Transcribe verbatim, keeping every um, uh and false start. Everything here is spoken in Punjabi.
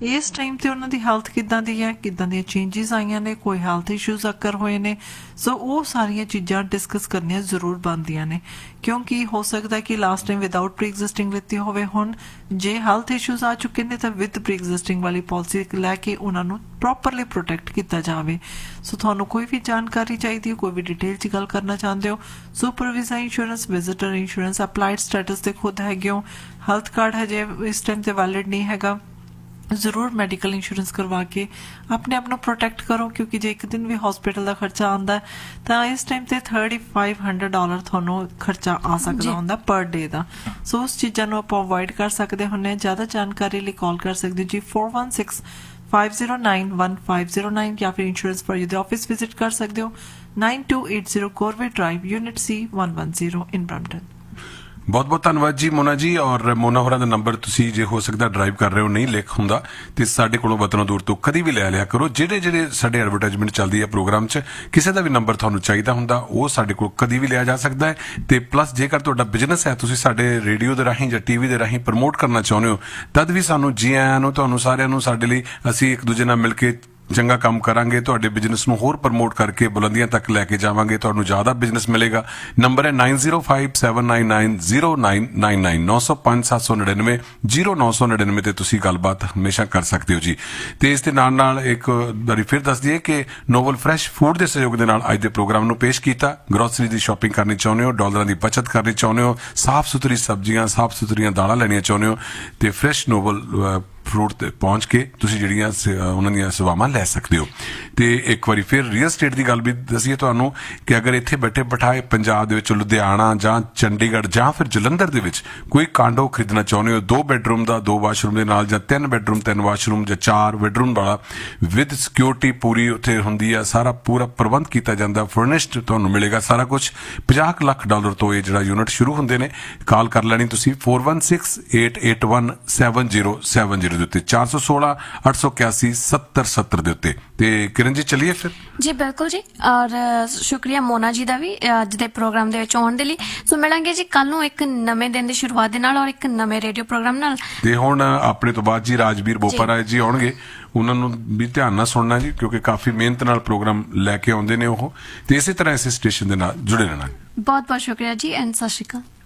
इस टाइम ते उन्हां दी हेल्थ किद्दां दी है, किद्दां दी चेंजिस आईयां ने, कोई हेल्थ इशूज अकर होए ने। सो वो सारियां चीज़ां डिस्कस करनियां जरूर बनदियां ने, क्योंकि हो सकता है कि last time without pre existing लित्ती होवे, हुण जे हेल्थ इशूज आ चुके ने तो विद प्री एग्जिस्टिंग वाली पॉलिसी लैके उन्होंने प्रॉपरली प्रोटैक्ट किया जाए। सो थानू कोई भी जानकारी चाहिए हो, कोई भी डिटेल च गल करना चाहते हो, super visa insurance, visitor insurance, applied status के खुद हैगे हो, हेल्थ कार्ड हजे इस टाइम ते वैलिड नहीं हैगा, जरूर मैडिकल इंश्योरेंस करवा के अपने आप को प्रोटैक्ट करो, क्योंकि जो एक दिन भी हॉस्पिटल का खर्चा आता है तो इस टाइम ते थर्टी फाइव हंड्रड डॉलर थानू खर्चा आ सकता होंगे पर डे का। सो उस चीज़ों को आप अवॉइड कर सकते होंगे। ज़्यादा जानकारी लिए कॉल कर सकते हो जी four one six five zero nine one five zero nine, या फिर insurance for you office visit कर सकते हो nine to eight zero Corbett drive, unit C one one zero in Brampton. बहुत बहुत धन्यवाद जी मोना जी। और मोना होਰਾਂ ਦਾ नंबर ਤੁਸੀਂ ਜੇ ਹੋ ਸਕਦਾ ਡਰਾਈਵ ਕਰ ਰਹੇ ਹੋ ਨਹੀਂ ਲਿਖ ਹੁੰਦਾ ਤੇ ਸਾਡੇ ਕੋਲੋਂ ਵਤਨੋਂ ਦੂਰ ਤੋਂ ਕਦੀ ਵੀ ਲੈ ਲਿਆ ਕਰੋ। ਜਿਹੜੇ ਜਿਹੜੇ ਸਾਡੇ ਐਡਵਰਟਾਈਜ਼ਮੈਂਟ ਚੱਲਦੀ ਹੈ ਪ੍ਰੋਗਰਾਮ 'ਚ ਕਿਸੇ ਦਾ ਵੀ ਨੰਬਰ ਤੁਹਾਨੂੰ ਚਾਹੀਦਾ ਹੁੰਦਾ ਉਹ ਸਾਡੇ ਕੋਲ ਕਦੀ ਵੀ ਲਿਆ ਜਾ ਸਕਦਾ ਹੈ। ਤੇ ਪਲੱਸ ਜੇਕਰ ਤੁਹਾਡਾ ਬਿਜ਼ਨਸ ਹੈ, ਤੁਸੀਂ ਸਾਡੇ ਰੇਡੀਓ ਦੇ ਰਾਹੀਂ ਜਾਂ ਟੀਵੀ ਦੇ ਰਾਹੀਂ ਪ੍ਰਮੋਟ ਕਰਨਾ ਚਾਹੁੰਦੇ ਹੋ, ਤਦ ਵੀ ਸਾਨੂੰ ਜੀ ਆਇਆਂ ਨੂੰ, ਤੁਹਾਨੂੰ ਸਾਰਿਆਂ ਨੂੰ ਸਾਡੇ ਲਈ ਅਸੀਂ ਇੱਕ ਦੂਜੇ ਨਾਲ ਮਿਲ ਕੇ ਚੰਗਾ ਕੰਮ ਕਰਾਂਗੇ, ਤੁਹਾਡੇ ਬਿਜ਼ਨਸ ਨੂੰ ਹੋਰ ਪ੍ਰਮੋਟ ਕਰਕੇ ਬੁਲੰਦੀਆਂ ਤੱਕ ਲੈ ਕੇ ਜਾਵਾਂਗੇ, ਤੁਹਾਨੂੰ ਜ਼ਿਆਦਾ ਬਿਜ਼ਨਸ ਮਿਲੇਗਾ। ਨੰਬਰ ਹੈ ਨਾइन zero five seven nine nine zero nine nine nine नौ सौ पाँच सੱਤ ਸੌ ਨੜਿਨਵੇਂ जीरो नौ सौ नड़िनवे ਤੇ ਤੁਸੀਂ ਗੱਲਬਾਤ ਹਮੇਸ਼ਾ ਕਰ ਸਕਦੇ ਹੋ ਜੀ। ਤੇ ਇਸ ਦੇ ਨਾਲ ਨਾਲ ਇੱਕ ਵਾਰੀ ਫਿਰ ਦੱਸ ਦਈਏ ਕਿ ਨੋਵਲ ਫਰੈਸ਼ ਫੂਡ ਦੇ ਸਹਿਯੋਗ ਦੇ ਨਾਲ ਅੱਜ ਦੇ ਪ੍ਰੋਗਰਾਮ ਨੂੰ ਪੇਸ਼ ਕੀਤਾ। ਗਰੋਸਰੀ ਦੀ ਸ਼ਾਪਿੰਗ ਕਰਨੀ ਚਾਹੁੰਦੇ ਹੋ, ਡਾਲਰਾਂ ਦੀ ਬਚਤ ਕਰਨੀ ਚਾਹੁੰਦੇ ਹੋ, ਸਾਫ਼ ਸੁਥਰੀ ਸਬਜ਼ੀਆਂ, ਸਾਫ਼ ਸੁਥਰੀਆਂ ਦਾਲਾਂ ਲੈਣੀਆਂ ਚਾਹੁੰਦੇ ਹੋ ਤੇ ਫਰੈਸ਼ ਨੋਵਲ ਫਰੂਟ ਤੇ ਪਹੁੰਚ ਕੇ ਤੁਸੀਂ ਜਿਹੜੀਆਂ ਉਹਨਾਂ ਦੀਆਂ ਸੇਵਾਵਾਂ ਲੈ ਸਕਦੇ ਹੋ। ਤੇ ਇੱਕ ਵਾਰੀ ਫਿਰ ਰੀਅਲ ਸਟੇਟ ਦੀ ਗੱਲ ਵੀ ਦੱਸੀਏ ਤੁਹਾਨੂੰ ਕਿ ਅਗਰ ਇੱਥੇ ਬੈਠੇ ਬਿਠਾਏ ਪੰਜਾਬ ਦੇ ਵਿੱਚ ਲੁਧਿਆਣਾ ਜਾਂ ਚੰਡੀਗੜ੍ਹ ਜਾਂ ਫਿਰ ਜਲੰਧਰ ਦੇ ਵਿੱਚ ਕੋਈ ਕਾਂਡੋ ਖਰੀਦਣਾ ਚਾਹੁੰਦੇ ਹੋ, ਦੋ ਬੈਡਰੂਮ ਦਾ, ਦੋ ਵਾਸ਼ਰੂਮ ਦੇ ਨਾਲ, ਜਾਂ ਤਿੰਨ ਬੈਡਰੂਮ ਤਿੰਨ ਵਾਸ਼ਰੂਮ ਜਾਂ ਚਾਰ ਬੈਡਰੂਮ ਵਾਲਾ ਵਿਦ ਸਿਕਿਉਰਿਟੀ ਪੂਰੀ ਉੱਥੇ ਹੁੰਦੀ ਆ, ਸਾਰਾ ਪੂਰਾ ਪ੍ਰਬੰਧ ਕੀਤਾ ਜਾਂਦਾ, ਫਰਨਿਸ਼ਡ ਤੁਹਾਨੂੰ ਮਿਲੇਗਾ ਸਾਰਾ ਕੁਝ। ਪੰਜਾਹ ਲੱਖ ਡਾਲਰ ਤੋਂ ਇਹ ਜਿਹੜਾ ਯੂਨਿਟ ਸ਼ੁਰੂ ਹੁੰਦੇ ਨੇ। ਕਾਲ ਕਰ ਲੈਣੀ ਤੁਸੀਂ four one six eight eight one seven zero seven zero ਦੇ ਉੱਤੇ, चार सौ सोलह आठ सौ इक्यासी सत्तर सत्तर ਦੇ ਉੱਤੇ। ਤੇ ਕਿਰਨ ਜੀ ਚੱਲੀਏ ਫਿਰ। ਜੀ ਬਿਲਕੁਲ ਜੀ, ਔਰ ਸ਼ੁਕਰੀਆ ਮੋਨਾ ਜੀ ਦਾ ਵੀ ਅੱਜ ਦੇ ਪ੍ਰੋਗਰਾਮ ਦੇ ਵਿੱਚ ਆਉਣ ਦੇ ਲਈ। ਸੋ ਮਿਲਾਂਗੇ ਜੀ ਕੱਲ ਨੂੰ ਇੱਕ ਨਵੇਂ ਦਿਨ ਦੀ ਸ਼ੁਰੂਆਤ ਦੇ ਨਾਲ ਔਰ ਇੱਕ ਨਵੇਂ ਰੇਡੀਓ ਪ੍ਰੋਗਰਾਮ ਨਾਲ। ਤੇ ਹੁਣ ਆਪਣੇ ਤੋਂ ਬਾਅਦ ਜੀ ਰਾਜਵੀਰ ਬੋਪਰਾ ਜੀ ਆਉਣਗੇ, ਉਹਨਾਂ ਨੂੰ ਵੀ ਧਿਆਨ ਨਾਲ ਸੁਣਨਾ ਜੀ, ਕਿਉਂਕਿ ਕਾਫੀ ਮਿਹਨਤ ਨਾਲ ਪ੍ਰੋਗਰਾਮ ਲੈ ਕੇ ਆਉਂਦੇ ਨੇ ਉਹ। ਤੇ ਇਸੇ ਤਰ੍ਹਾਂ ਇਸੇ ਸਟੇਸ਼ਨ ਦੇ ਨਾਲ ਜੁੜੇ ਰਹਿਣਾ। ਬਹੁਤ ਬਹੁਤ ਸ਼ੁਕਰੀਆ ਜੀ ਐਂਡ ਸਤਿ ਸ਼੍ਰੀ ਅਕਾਲ।